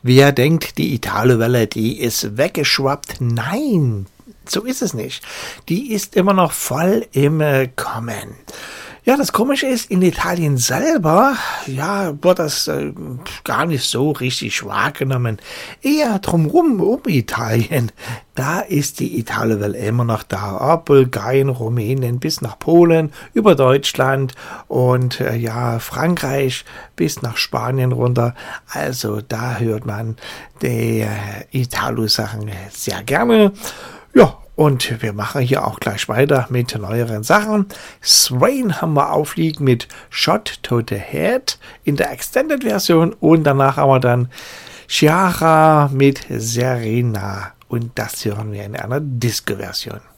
Wer denkt, die Italo-Welle, die ist weggeschwappt? Nein, so ist es nicht. Die ist immer noch voll im Kommen. Ja, das Komische ist, in Italien selber, ja, wird das gar nicht so richtig wahrgenommen. Eher drumherum, um Italien, da ist die Italo-Welle immer noch da. Ab Bulgarien, Rumänien bis nach Polen, über Deutschland und ja, Frankreich bis nach Spanien runter. Also da hört man die Italo-Sachen sehr gerne. Ja, und wir machen hier auch gleich weiter mit neueren Sachen. Swain haben wir aufliegen mit Shot to the Head in der Extended-Version und danach haben wir dann Ciara mit Serena und das hören wir in einer Disco-Version.